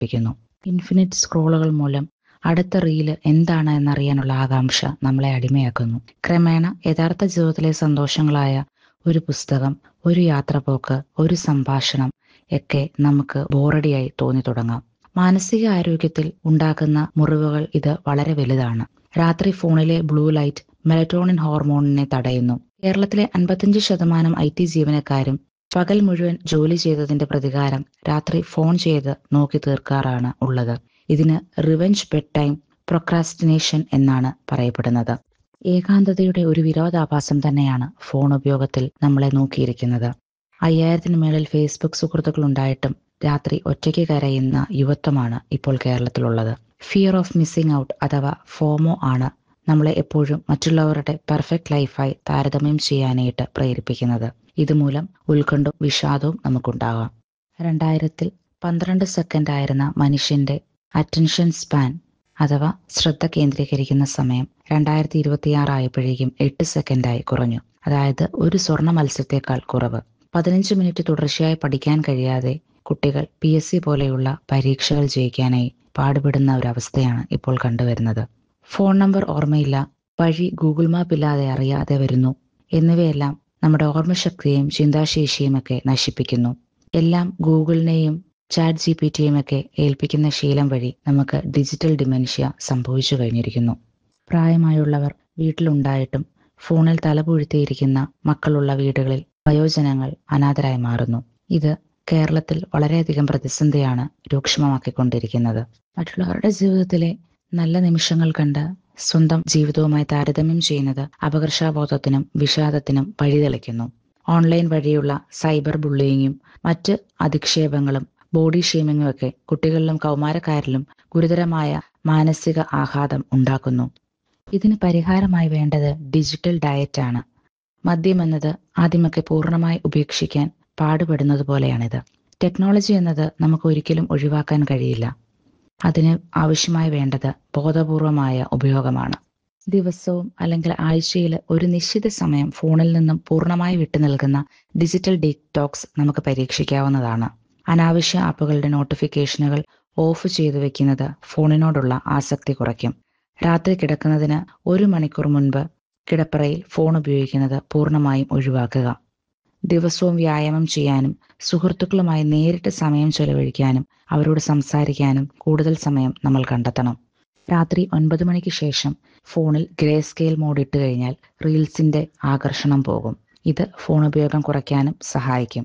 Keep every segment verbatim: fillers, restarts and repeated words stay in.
വർദ്ധിപ്പിക്കുന്നു. ഇൻഫിനിറ്റ് സ്ക്രോളുകൾ മൂലം അടുത്ത റീല് എന്താണ് എന്നറിയാനുള്ള ആകാംക്ഷ നമ്മളെ അടിമയാക്കുന്നു. ക്രമേണ യഥാർത്ഥ ജീവിതത്തിലെ സന്തോഷങ്ങളായ ഒരു പുസ്തകം, ഒരു യാത്രപോക്ക്, ഒരു സംഭാഷണം ഒക്കെ നമുക്ക് ബോറടിയായി തോന്നി തുടങ്ങാം. മാനസിക ആരോഗ്യത്തിൽ ഉണ്ടാക്കുന്ന മുറിവുകൾ ഇത് വളരെ വലുതാണ്. രാത്രി ഫോണിലെ ബ്ലൂ ലൈറ്റ് മെലറ്റോണിൻ ഹോർമോണിനെ തടയുന്നു. കേരളത്തിലെ അൻപത്തിയഞ്ച് ശതമാനം ഐ ടി ജീവനക്കാരും പകൽ മുഴുവൻ ജോലി ചെയ്തതിന്റെ പ്രതികാരം രാത്രി ഫോൺ ചെയ്ത് നോക്കി തീർക്കാറാണ് ഉള്ളത്. ഇതിന് റിവെഞ്ച് ബെഡ് ടൈം പ്രൊക്രാസ്റ്റിനേഷൻ എന്നാണ് പറയപ്പെടുന്നത്. ഏകാന്തതയുടെ ഒരു വിരോധാഭാസം തന്നെയാണ് ഫോൺ ഉപയോഗത്തിൽ നമ്മളെ നോക്കിയിരിക്കുന്നത്. അയ്യായിരത്തിന് മേളിൽ ഫേസ്ബുക്ക് സുഹൃത്തുക്കൾ ഉണ്ടായിട്ടും രാത്രി ഒറ്റയ്ക്ക് കരയുന്ന യുവത്വമാണ് ഇപ്പോൾ കേരളത്തിലുള്ളത്. ഫിയർ ഓഫ് മിസ്സിംഗ് ഔട്ട് അഥവാ ഫോമോ ആണ് നമ്മളെ എപ്പോഴും മറ്റുള്ളവരുടെ പെർഫെക്റ്റ് ലൈഫായി താരതമ്യം ചെയ്യാനായിട്ട് പ്രേരിപ്പിക്കുന്നത്. ഇതുമൂലം ഉത്കണ്ഠവും വിഷാദവും നമുക്കുണ്ടാകാം. രണ്ടായിരത്തിൽ പന്ത്രണ്ട് സെക്കൻഡ് ആയിരുന്ന മനുഷ്യന്റെ അറ്റൻഷൻ സ്പാൻ അഥവാ ശ്രദ്ധ കേന്ദ്രീകരിക്കുന്ന സമയം രണ്ടായിരത്തി ഇരുപത്തിയാറ് ആയപ്പോഴേക്കും എട്ട് സെക്കൻഡായി കുറഞ്ഞു. അതായത് ഒരു സ്വർണ്ണ മത്സ്യത്തെക്കാൾ കുറവ്. പതിനഞ്ച് മിനിറ്റ് തുടർച്ചയായി പഠിക്കാൻ കഴിയാതെ കുട്ടികൾ പി എസ് സി പോലെയുള്ള പരീക്ഷകൾ ജയിക്കാനായി പാടുപെടുന്ന ഒരവസ്ഥയാണ് ഇപ്പോൾ കണ്ടുവരുന്നത്. ഫോൺ നമ്പർ ഓർമ്മയില്ല, വഴി ഗൂഗിൾ മാപ്പ് ഇല്ലാതെ അറിയാതെ വരുന്നു എന്നിവയെല്ലാം നമ്മുടെ ഓർമ്മശക്തിയെയും ചിന്താശേഷിയും ഒക്കെ നശിപ്പിക്കുന്നു. എല്ലാം ഗൂഗിളിനെയും ചാറ്റ് ജി പി ടിയും ഒക്കെ ഏൽപ്പിക്കുന്ന ശീലം വഴി നമുക്ക് ഡിജിറ്റൽ ഡിമെൻഷ്യ സംഭവിച്ചു കഴിഞ്ഞിരിക്കുന്നു. പ്രായമായുള്ളവർ വീട്ടിലുണ്ടായിട്ടും ഫോണിൽ തലപൂഴ്ത്തിയിരിക്കുന്ന മക്കളുള്ള വീടുകളിൽ വയോജനങ്ങൾ അനാഥരായി മാറുന്നു. ഇത് കേരളത്തിൽ വളരെയധികം പ്രതിസന്ധിയാണ് രൂക്ഷമാക്കിക്കൊണ്ടിരിക്കുന്നത്. മറ്റുള്ളവരുടെ ജീവിതത്തിലെ നല്ല നിമിഷങ്ങൾ കണ്ട് സ്വന്തം ജീവിതവുമായി താരതമ്യം ചെയ്യുന്നത് അപകർഷാബോധത്തിനും വിഷാദത്തിനും വഴിതെളിക്കുന്നു. ഓൺലൈൻ വഴിയുള്ള സൈബർ ബുള്ളിയിങ്ങും മറ്റ് അധിക്ഷേപങ്ങളും ബോഡി ഷേമിങ്ങും ഒക്കെ കുട്ടികളിലും കൗമാരക്കാരിലും ഗുരുതരമായ മാനസിക ആഘാതം ഉണ്ടാക്കുന്നു. ഇതിന് പരിഹാരമായി വേണ്ടത് ഡിജിറ്റൽ ഡയറ്റാണ്. മദ്യം എന്നത് ആദ്യമൊക്കെ പൂർണ്ണമായി ഉപേക്ഷിക്കാൻ പാടുപെടുന്നത് പോലെയാണിത്. ടെക്നോളജി എന്നത് നമുക്ക് ഒരിക്കലും ഒഴിവാക്കാൻ കഴിയില്ല. അതിന് ആവശ്യമായി വേണ്ടത് ബോധപൂർവമായ ഉപയോഗമാണ്. ദിവസവും അല്ലെങ്കിൽ ആഴ്ചയിൽ ഒരു നിശ്ചിത സമയം ഫോണിൽ നിന്നും പൂർണ്ണമായി വിട്ടു നിൽക്കുന്ന ഡിജിറ്റൽ ഡീറ്റോക്സ് നമുക്ക് പരീക്ഷിക്കാവുന്നതാണ്. അനാവശ്യ ആപ്പുകളുടെ നോട്ടിഫിക്കേഷനുകൾ ഓഫ് ചെയ്തു വെക്കുന്നത് ഫോണിനോടുള്ള ആസക്തി കുറയ്ക്കും. രാത്രി കിടക്കുന്നതിന് ഒരു മണിക്കൂർ മുൻപ് കിടപ്പറയിൽ ഫോൺ ഉപയോഗിക്കുന്നത് പൂർണ്ണമായും ഒഴിവാക്കുക. ദിവസവും വ്യായാമം ചെയ്യാനും സുഹൃത്തുക്കളുമായി നേരിട്ട് സമയം ചെലവഴിക്കാനും അവരോട് സംസാരിക്കാനും കൂടുതൽ സമയം നമ്മൾ കണ്ടെത്തണം. രാത്രി ഒൻപത് മണിക്ക് ശേഷം ഫോണിൽ ഗ്രേ സ്കെയിൽ മോഡ് ഇട്ട് കഴിഞ്ഞാൽ റീൽസിന്റെ ആകർഷണം പോകും. ഇത് ഫോൺ ഉപയോഗം കുറയ്ക്കാനും സഹായിക്കും.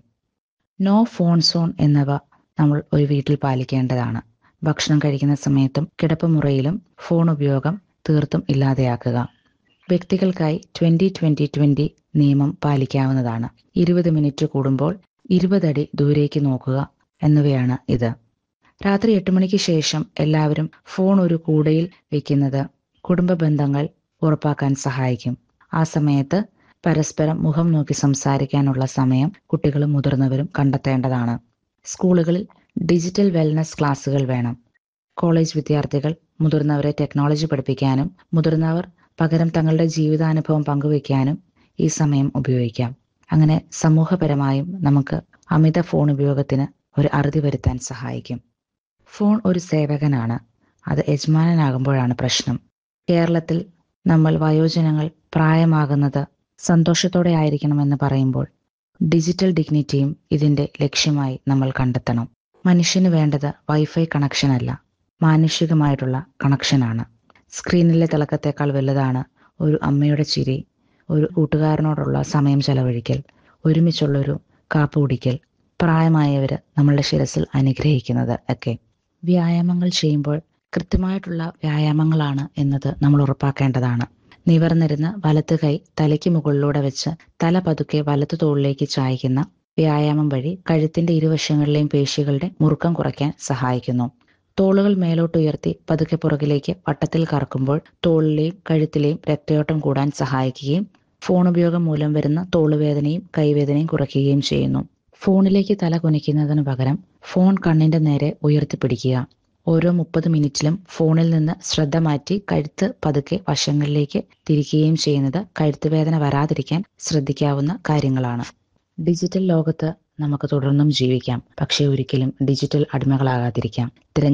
നോ ഫോൺ സോൺ എന്നിവ നമ്മൾ ഒരു വീട്ടിൽ പാലിക്കേണ്ടതാണ്. ഭക്ഷണം കഴിക്കുന്ന സമയത്തും കിടപ്പുമുറിയിലും ഫോൺ ഉപയോഗം തീർത്തും ഇല്ലാതെയാക്കുക. വ്യക്തികൾക്കായി ട്വന്റി ട്വന്റി ട്വന്റി നിയമം പാലിക്കാവുന്നതാണ്. ഇരുപത് മിനിറ്റ് കൂടുമ്പോൾ ഇരുപതടി ദൂരേക്ക് നോക്കുക എന്നിവയാണ് ഇത്. രാത്രി എട്ട് മണിക്ക് ശേഷം എല്ലാവരും ഫോൺ ഒരു കൂടയിൽ വെക്കുന്നത് കുടുംബ ബന്ധങ്ങൾ ഉറപ്പാക്കാൻ സഹായിക്കും. ആ സമയത്ത് പരസ്പരം മുഖം നോക്കി സംസാരിക്കാനുള്ള സമയം കുട്ടികളും മുതിർന്നവരും കണ്ടെത്തേണ്ടതാണ്. സ്കൂളുകളിൽ ഡിജിറ്റൽ വെൽനസ് ക്ലാസുകൾ വേണം. കോളേജ് വിദ്യാർത്ഥികൾ മുതിർന്നവരെ ടെക്നോളജി പഠിപ്പിക്കാനും മുതിർന്നവർ പകരം തങ്ങളുടെ ജീവിതാനുഭവം പങ്കുവയ്ക്കാനും ഈ സമയം ഉപയോഗിക്കാം. അങ്ങനെ സമൂഹപരമായും നമുക്ക് അമിത ഫോൺ ഉപയോഗത്തിന് ഒരു അറുതി വരുത്താൻ സഹായിക്കും. ഫോൺ ഒരു സേവകനാണ്, അത് യജമാനനാകുമ്പോഴാണ് പ്രശ്നം. കേരളത്തിൽ നമ്മൾ വയോജനങ്ങൾ പ്രായമാകുന്നത് സന്തോഷത്തോടെ ആയിരിക്കണമെന്ന് പറയുമ്പോൾ ഡിജിറ്റൽ ഡിഗ്നിറ്റിയും ഇതിന്റെ ലക്ഷ്യമായി നമ്മൾ കണ്ടെത്തണം. മനുഷ്യന് വേണ്ടത് വൈഫൈ കണക്ഷൻ അല്ല, മാനുഷികമായിട്ടുള്ള കണക്ഷനാണ്. സ്ക്രീനിലെ തിളക്കത്തേക്കാൾ വലുതാണ് ഒരു അമ്മയുടെ ചിരി, ഒരു കൂട്ടുകാരനോടുള്ള സമയം ചെലവഴിക്കൽ, ഒരുമിച്ചുള്ളൊരു കാപ്പ് കുടിക്കൽ, പ്രായമായവര് നമ്മളുടെ ശിരസിൽ അനുഗ്രഹിക്കുന്നത് ഒക്കെ. വ്യായാമങ്ങൾ ചെയ്യുമ്പോൾ കൃത്യമായിട്ടുള്ള വ്യായാമങ്ങളാണ് എന്നത് നമ്മൾ ഉറപ്പാക്കേണ്ടതാണ്. നിവർന്നിരുന്ന് വലത്ത് കൈ തലയ്ക്ക് മുകളിലൂടെ വെച്ച് തല പതുക്കെ വലത്ത് തോളിലേക്ക് ചായ്ക്കുന്ന വ്യായാമം വഴി കഴുത്തിന്റെ ഇരുവശങ്ങളിലെയും പേശികളുടെ മുറുക്കം കുറയ്ക്കാൻ സഹായിക്കുന്നു. തോളുകൾ മേലോട്ടുയർത്തി പതുക്കെ പുറകിലേക്ക് വട്ടത്തിൽ കറക്കുമ്പോൾ തോളിലെയും കഴുത്തിലെയും രക്തയോട്ടം കൂടാൻ സഹായിക്കുകയും ഫോൺ ഉപയോഗം മൂലം വരുന്ന തോളുവേദനയും കൈവേദനയും കുറയ്ക്കുകയും ചെയ്യുന്നു. ഫോണിലേക്ക് തല കുനിക്കുന്നതിന് പകരം ഫോൺ കണ്ണിന്റെ നേരെ ഉയർത്തിപ്പിടിക്കുക. ഓരോ മുപ്പത് മിനിറ്റിലും ഫോണിൽ നിന്ന് ശ്രദ്ധ മാറ്റി കഴുത്ത് പതുക്കെ വശങ്ങളിലേക്ക് തിരിക്കുകയും ചെയ്യുന്നത് കഴുത്ത് വേദന വരാതിരിക്കാൻ ശ്രദ്ധിക്കാവുന്ന കാര്യങ്ങളാണ്. ഡിജിറ്റൽ ലോകത്ത് നമുക്ക് തുടർന്നും ജീവിക്കാം, പക്ഷേ ഒരിക്കലും ഡിജിറ്റൽ അടിമകളാകാതിരിക്കാം.